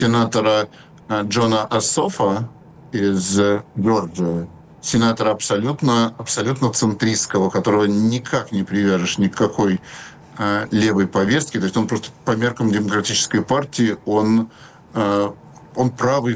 сенатора Джона Ассофа из Джорджии, сенатора абсолютно центристского, которого никак не привяжешь ни к какой левой повестке. То есть он просто по меркам демократической партии, он правый